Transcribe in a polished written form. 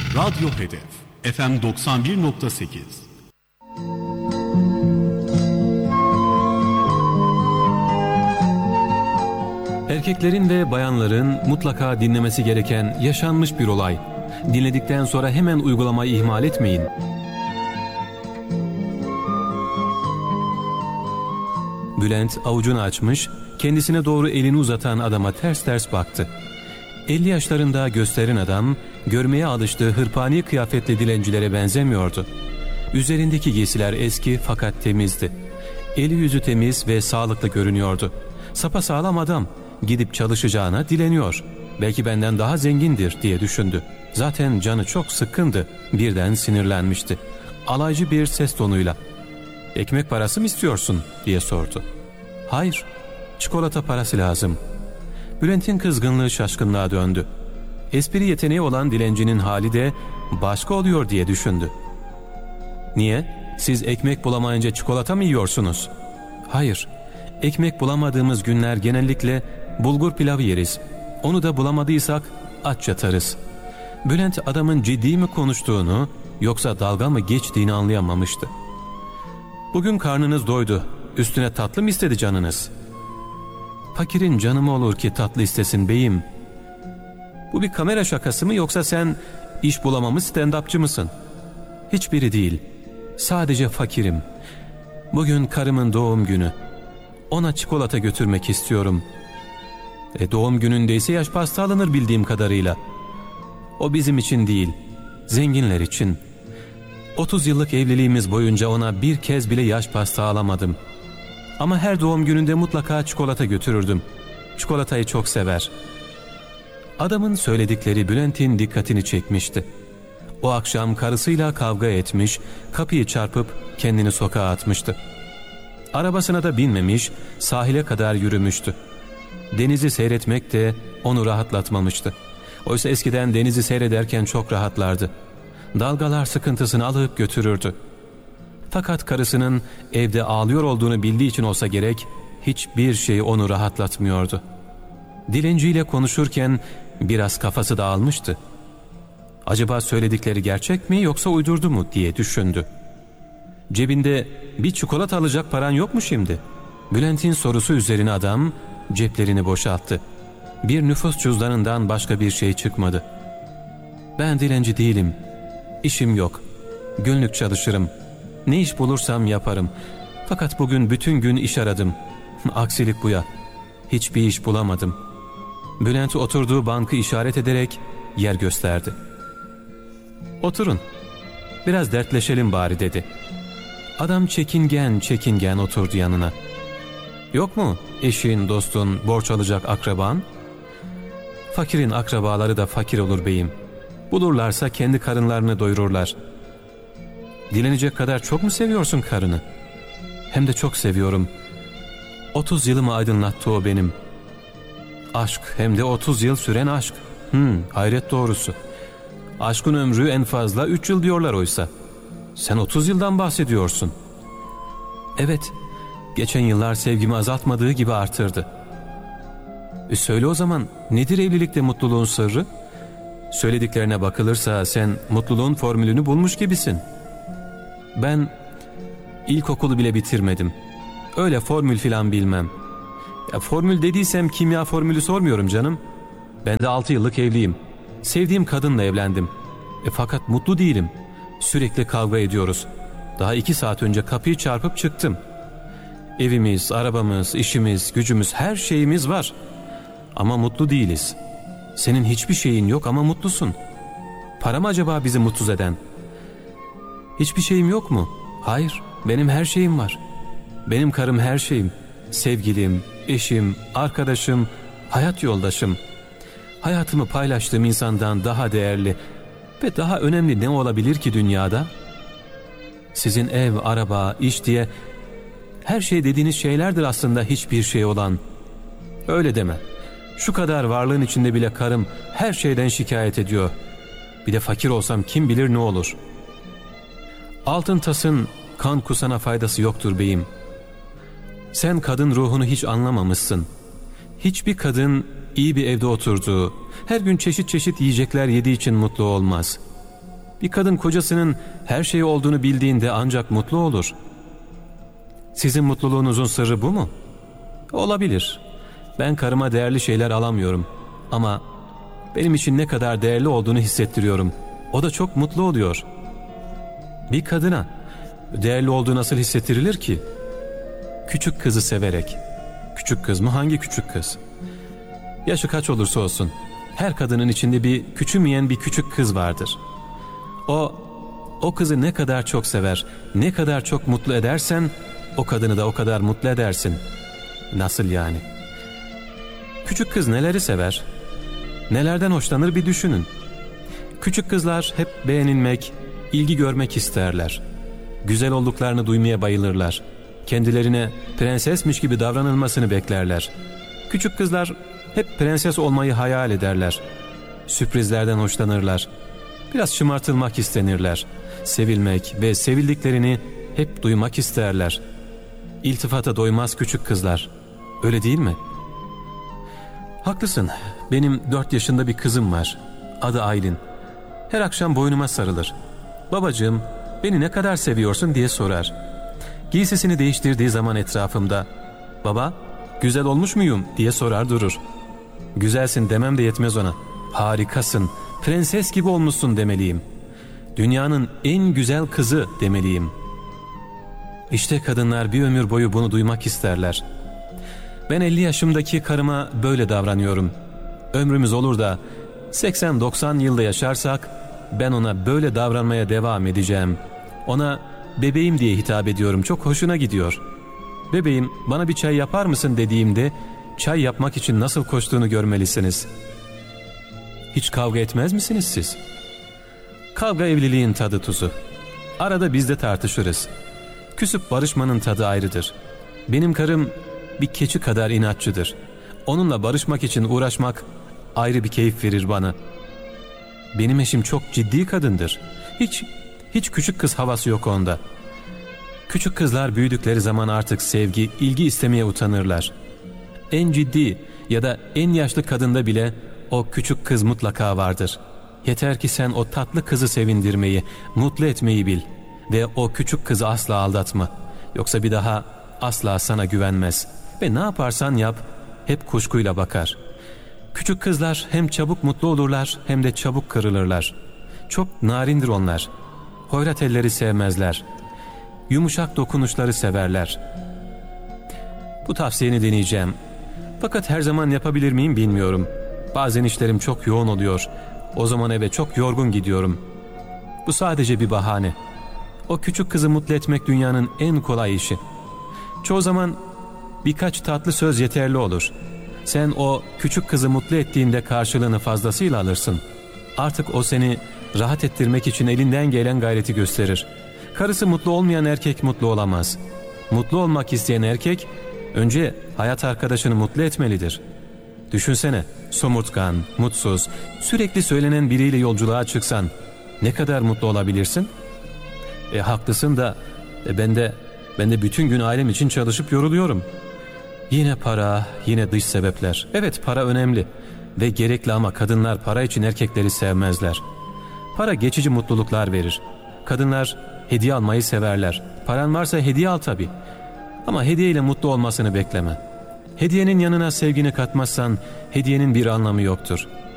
Radyo Hedef FM 91.8. Erkeklerin ve bayanların mutlaka dinlemesi gereken yaşanmış bir olay. Dinledikten sonra hemen uygulamayı ihmal etmeyin. Bülent avucunu açmış, kendisine doğru elini uzatan adama ters ters baktı. 50 yaşlarında gösteren adam, görmeye alıştığı hırpani kıyafetli dilencilere benzemiyordu. Üzerindeki giysiler eski fakat temizdi. Eli yüzü temiz ve sağlıklı görünüyordu. Sapasağlam adam, gidip çalışacağına dileniyor. Belki benden daha zengindir diye düşündü. Zaten canı çok sıkkındı, birden sinirlenmişti. Alaycı bir ses tonuyla, "Ekmek parası mı istiyorsun?" diye sordu. "Hayır, çikolata parası lazım." Bülent'in kızgınlığı şaşkınlığa döndü. Espri yeteneği olan dilencinin hali de başka oluyor diye düşündü. "Niye? Siz ekmek bulamayınca çikolata mı yiyorsunuz?" "Hayır, ekmek bulamadığımız günler genellikle bulgur pilavı yeriz. Onu da bulamadıysak aç yatarız." Bülent adamın ciddi mi konuştuğunu yoksa dalga mı geçtiğini anlayamamıştı. "Bugün karnınız doydu. Üstüne tatlı mı istedi canınız?" "Fakirin canı mı olur ki tatlı istesin beyim?" "Bu bir kamera şakası mı yoksa sen iş bulamamış stand-upçı mısın?" "Hiçbiri değil. Sadece fakirim. Bugün karımın doğum günü. Ona çikolata götürmek istiyorum." Doğum günündeyse yaş pasta alınır bildiğim kadarıyla." "O bizim için değil, zenginler için. 30 yıllık evliliğimiz boyunca ona bir kez bile yaş pasta alamadım. Ama her doğum gününde mutlaka çikolata götürürdüm. Çikolatayı çok sever." Adamın söyledikleri Bülent'in dikkatini çekmişti. O akşam karısıyla kavga etmiş, kapıyı çarpıp kendini sokağa atmıştı. Arabasına da binmemiş, sahile kadar yürümüştü. Denizi seyretmek de onu rahatlatmamıştı. Oysa eskiden denizi seyrederken çok rahatlardı. Dalgalar sıkıntısını alıp götürürdü. Fakat karısının evde ağlıyor olduğunu bildiği için olsa gerek, hiçbir şey onu rahatlatmıyordu. Dilenciyle konuşurken biraz kafası dağılmıştı. Acaba söyledikleri gerçek mi yoksa uydurdu mu diye düşündü. "Cebinde bir çikolata alacak paran yok mu şimdi?" Bülent'in sorusu üzerine adam ceplerini boşalttı. Bir nüfus cüzdanından başka bir şey çıkmadı. "Ben dilenci değilim. İşim yok. Günlük çalışırım. Ne iş bulursam yaparım. Fakat bugün bütün gün iş aradım. Aksilik bu ya. Hiçbir iş bulamadım." Bülent oturduğu bankı işaret ederek yer gösterdi. "Oturun. Biraz dertleşelim bari," dedi. Adam çekingen oturdu yanına. "Yok mu eşin, dostun, borç alacak akraban?" "Fakirin akrabaları da fakir olur beyim. Bulurlarsa kendi karınlarını doyururlar." "Dilenecek kadar çok mu seviyorsun karını?" "Hem de çok seviyorum. 30 yılımı aydınlattı o benim." "Aşk, hem de 30 yıl süren aşk. Hayret doğrusu. Aşkın ömrü en fazla 3 yıl diyorlar oysa. Sen 30 yıldan bahsediyorsun." "Evet, geçen yıllar sevgimi azaltmadığı gibi artırdı." Söyle o zaman, nedir evlilikte mutluluğun sırrı?" "Söylediklerine bakılırsa sen mutluluğun formülünü bulmuş gibisin." "Ben ilkokulu bile bitirmedim. Öyle formül filan bilmem." "Formül dediysem kimya formülü sormuyorum canım. Ben de 6 yıllık evliyim. Sevdiğim kadınla evlendim. Fakat mutlu değilim. Sürekli kavga ediyoruz. Daha 2 saat önce kapıyı çarpıp çıktım. Evimiz, arabamız, işimiz, gücümüz, her şeyimiz var. Ama mutlu değiliz. Senin hiçbir şeyin yok ama mutlusun. Para mı acaba bizi mutsuz eden?" "Hiçbir şeyim yok mu?" "Hayır, benim her şeyim var. Benim karım her şeyim. Sevgilim, eşim, arkadaşım, hayat yoldaşım. Hayatımı paylaştığım insandan daha değerli ve daha önemli ne olabilir ki dünyada? Sizin ev, araba, iş diye her şey dediğiniz şeylerdir aslında hiçbir şey olan." "Öyle deme. Şu kadar varlığın içinde bile karım her şeyden şikayet ediyor. Bir de fakir olsam kim bilir ne olur." "Altın tasın kan kusana faydası yoktur beyim. Sen kadın ruhunu hiç anlamamışsın. Hiçbir kadın iyi bir evde oturduğu, her gün çeşit çeşit yiyecekler yediği için mutlu olmaz. Bir kadın kocasının her şeyi olduğunu bildiğinde ancak mutlu olur. Sizin mutluluğunuzun sırrı bu mu? Olabilir. Ben karıma değerli şeyler alamıyorum. Ama benim için ne kadar değerli olduğunu hissettiriyorum. O da çok mutlu oluyor. Bir kadına değerli olduğu nasıl hissettirilir ki? Küçük kızı severek. Küçük kız mı? Hangi küçük kız? Yaşı kaç olursa olsun, her kadının içinde bir küçülmeyen bir küçük kız vardır. O kızı ne kadar çok sever, ne kadar çok mutlu edersen, o kadını da o kadar mutlu edersin. Nasıl yani? Küçük kız neleri sever? Nelerden hoşlanır bir düşünün. Küçük kızlar hep beğenilmek, ilgi görmek isterler. Güzel olduklarını duymaya bayılırlar. Kendilerine prensesmiş gibi davranılmasını beklerler. Küçük kızlar hep prenses olmayı hayal ederler. Sürprizlerden hoşlanırlar. Biraz şımartılmak istenirler. Sevilmek ve sevildiklerini hep duymak isterler. İltifata doymaz küçük kızlar. Öyle değil mi? Haklısın. Benim 4 yaşında bir kızım var. Adı Aylin. Her akşam boynuma sarılır. Babacığım, beni ne kadar seviyorsun diye sorar. Giysisini değiştirdiği zaman etrafımda, baba, güzel olmuş muyum diye sorar durur. Güzelsin demem de yetmez ona. Harikasın, prenses gibi olmuşsun demeliyim. Dünyanın en güzel kızı demeliyim. İşte kadınlar bir ömür boyu bunu duymak isterler. Ben 50 yaşımdaki karıma böyle davranıyorum. Ömrümüz olur da 80-90 yılda yaşarsak ben ona böyle davranmaya devam edeceğim. Ona bebeğim diye hitap ediyorum. Çok hoşuna gidiyor. Bebeğim, bana bir çay yapar mısın dediğimde çay yapmak için nasıl koştuğunu görmelisiniz. Hiç kavga etmez misiniz siz? Kavga evliliğin tadı tuzu. Arada biz de tartışırız. Küsüp barışmanın tadı ayrıdır. Benim karım bir keçi kadar inatçıdır. Onunla barışmak için uğraşmak ayrı bir keyif verir bana. Benim eşim çok ciddi kadındır. Hiç küçük kız havası yok onda. Küçük kızlar büyüdükleri zaman artık sevgi, ilgi istemeye utanırlar. En ciddi ya da en yaşlı kadında bile o küçük kız mutlaka vardır. Yeter ki sen o tatlı kızı sevindirmeyi, mutlu etmeyi bil ve o küçük kızı asla aldatma. Yoksa bir daha asla sana güvenmez ve ne yaparsan yap hep kuşkuyla bakar. Küçük kızlar hem çabuk mutlu olurlar hem de çabuk kırılırlar. Çok narindir onlar. Hoyrat elleri sevmezler. Yumuşak dokunuşları severler. Bu tavsiyeni deneyeceğim. Fakat her zaman yapabilir miyim bilmiyorum. Bazen işlerim çok yoğun oluyor. O zaman eve çok yorgun gidiyorum. Bu sadece bir bahane. O küçük kızı mutlu etmek dünyanın en kolay işi. Çoğu zaman birkaç tatlı söz yeterli olur. Sen o küçük kızı mutlu ettiğinde karşılığını fazlasıyla alırsın. Artık o seni rahat ettirmek için elinden gelen gayreti gösterir. Karısı mutlu olmayan erkek mutlu olamaz. Mutlu olmak isteyen erkek önce hayat arkadaşını mutlu etmelidir. Düşünsene, somurtkan, mutsuz, sürekli söylenen biriyle yolculuğa çıksan ne kadar mutlu olabilirsin? Haklısın da ben de bütün gün ailem için çalışıp yoruluyorum. Yine para, yine dış sebepler. Evet, para önemli ve gerekli ama kadınlar para için erkekleri sevmezler. Para geçici mutluluklar verir. Kadınlar hediye almayı severler. Paran varsa hediye al tabii. Ama hediyeyle mutlu olmasını bekleme. Hediyenin yanına sevgini katmazsan hediyenin bir anlamı yoktur.